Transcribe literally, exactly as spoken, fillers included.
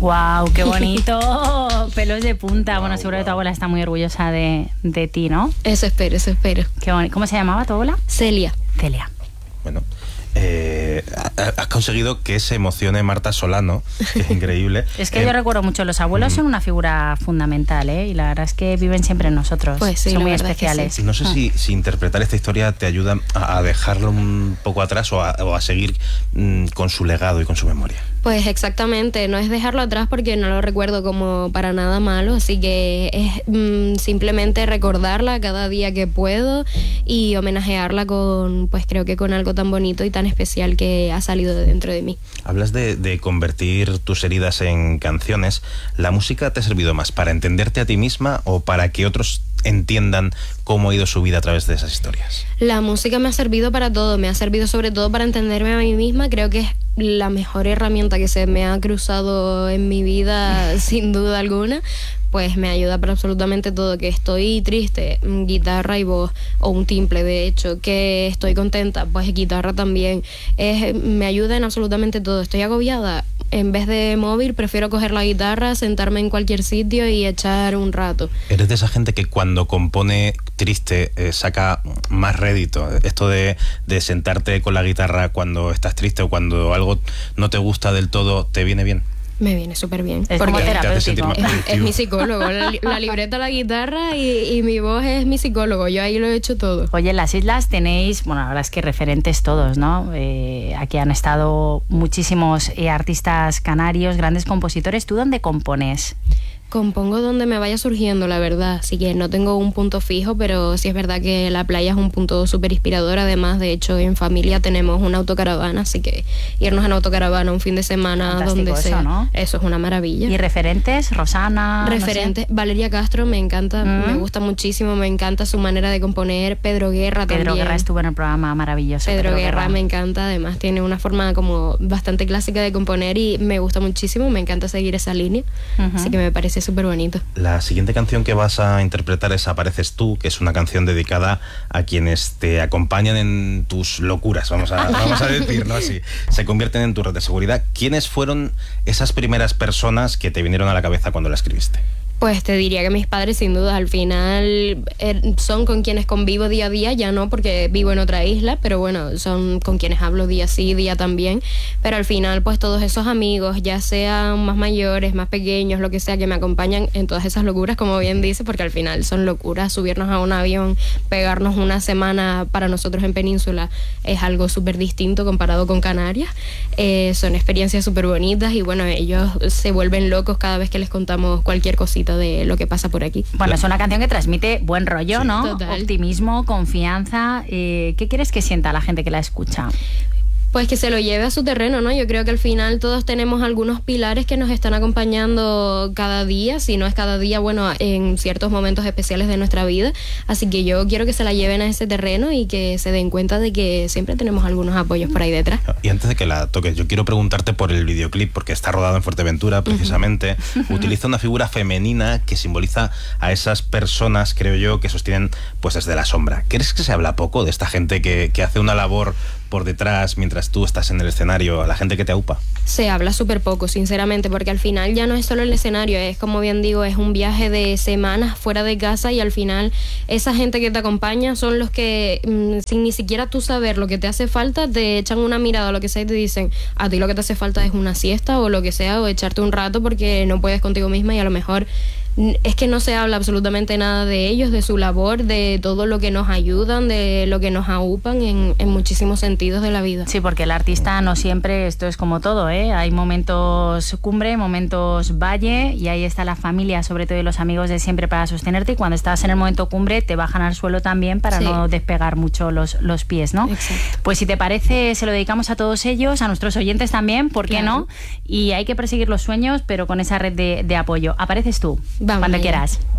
¡Guau! ¡Qué bonito! Pelos de punta. Wow, bueno, seguro wow. que tu abuela está muy orgullosa de, de ti, ¿no? Eso espero, eso espero. Qué bonito. ¿Cómo se llamaba tu abuela? Celia. Celia. Bueno, eh, has conseguido que se emocione Marta Solano, que es increíble. Es que eh, yo recuerdo mucho, los abuelos mm. son una figura fundamental, ¿eh? Y la verdad es que viven siempre en nosotros. Pues sí, son muy especiales. Sí. No sé ah. si, si interpretar esta historia te ayuda a, a dejarlo un poco atrás o a, o a seguir mm, con su legado y con su memoria. Pues exactamente, no es dejarlo atrás porque no lo recuerdo como para nada malo, así que es mm, simplemente recordarla cada día que puedo y homenajearla con, pues creo que con algo tan bonito y tan especial que ha salido de dentro de mí. Hablas de, de convertir tus heridas en canciones. ¿La música te ha servido más para entenderte a ti misma o para que otros entiendan cómo ha ido su vida a través de esas historias? La música me ha servido para todo, me ha servido sobre todo para entenderme a mí misma. Creo que es la mejor herramienta que se me ha cruzado en mi vida, sin duda alguna. Pues me ayuda para absolutamente todo. Que estoy triste, guitarra y voz, o un timple de hecho. Que estoy contenta, pues guitarra también. Es, me ayuda en absolutamente todo. Estoy agobiada, en vez de móvil prefiero coger la guitarra, sentarme en cualquier sitio y echar un rato. ¿Eres de esa gente que cuando compone triste eh, saca más rédito? Esto de, de sentarte con la guitarra cuando estás triste o cuando algo no te gusta del todo, ¿te viene bien? Me viene súper bien. Es como terapéutico. Es, es mi psicólogo. La, la libreta, la guitarra y, y mi voz es mi psicólogo. Yo ahí lo he hecho todo. Oye, en las islas tenéis, bueno, la verdad es que referentes todos, ¿no? Eh, aquí han estado muchísimos eh, artistas canarios, grandes compositores. ¿Tú dónde compones? Compongo donde me vaya surgiendo, la verdad. Así que no tengo un punto fijo, pero sí es verdad que la playa es un punto súper inspirador. Además, de hecho, en familia tenemos una autocaravana, así que irnos en autocaravana un fin de semana fantástico donde eso, sea, ¿no? Eso es una maravilla. ¿Y referentes? Rosana. Referentes, no sé. Valeria Castro, me encanta, mm. me gusta muchísimo, me encanta su manera de componer. Pedro Guerra Pedro también. Pedro Guerra estuvo en el programa maravilloso. Pedro, Pedro Guerra, Guerra me encanta, además tiene una forma como bastante clásica de componer y me gusta muchísimo, me encanta seguir esa línea, uh-huh. así que me parece súper bonito. La siguiente canción que vas a interpretar es Apareces tú, que es una canción dedicada a quienes te acompañan en tus locuras, vamos a, vamos a decirlo así. Se convierten en tu red de seguridad. ¿Quiénes fueron esas primeras personas que te vinieron a la cabeza cuando la escribiste? Pues te diría que mis padres, sin duda, al final eh, son con quienes convivo día a día, ya no porque vivo en otra isla, pero bueno, son con quienes hablo día sí, día también, pero al final pues todos esos amigos, ya sean más mayores, más pequeños, lo que sea, que me acompañan en todas esas locuras, como bien dice, porque al final son locuras, subirnos a un avión, pegarnos una semana para nosotros en Península es algo súper distinto comparado con Canarias, eh, son experiencias súper bonitas y bueno, ellos se vuelven locos cada vez que les contamos cualquier cosita de lo que pasa por aquí. Bueno, es una canción que transmite buen rollo, sí, ¿no? Total. Optimismo, confianza. Eh, ¿Qué quieres que sienta la gente que la escucha? Pues que se lo lleve a su terreno, ¿no? Yo creo que al final todos tenemos algunos pilares que nos están acompañando cada día, si no es cada día, bueno, en ciertos momentos especiales de nuestra vida. Así que yo quiero que se la lleven a ese terreno y que se den cuenta de que siempre tenemos algunos apoyos por ahí detrás. Y antes de que la toques, yo quiero preguntarte por el videoclip, porque está rodado en Fuerteventura, precisamente. Uh-huh. Utiliza una figura femenina que simboliza a esas personas, creo yo, que sostienen pues desde la sombra. ¿Crees que se habla poco de esta gente que, que hace una labor por detrás mientras tú estás en el escenario, a la gente que te aupa? Se habla súper poco, sinceramente, porque al final ya no es solo el escenario, es como bien digo, es un viaje de semanas fuera de casa y al final esa gente que te acompaña son los que mmm, sin ni siquiera tú saber lo que te hace falta, te echan una mirada o lo que sea y te dicen, a ti lo que te hace falta es una siesta o lo que sea, o echarte un rato porque no puedes contigo misma y a lo mejor es que no se habla absolutamente nada de ellos, de su labor, de todo lo que nos ayudan, de lo que nos aupan en, en muchísimos sentidos de la vida. Sí, porque el artista no siempre, esto es como todo, ¿eh? Hay momentos cumbre, momentos valle, y ahí está la familia, sobre todo, y los amigos de siempre para sostenerte, y cuando estás en el momento cumbre te bajan al suelo también para sí. no despegar mucho los, los pies, ¿no? Exacto. Pues si te parece, se lo dedicamos a todos ellos, a nuestros oyentes también, ¿por qué claro. no? Y hay que perseguir los sueños, pero con esa red de, de apoyo. Apareces tú. Vamos cuando allá. quieras.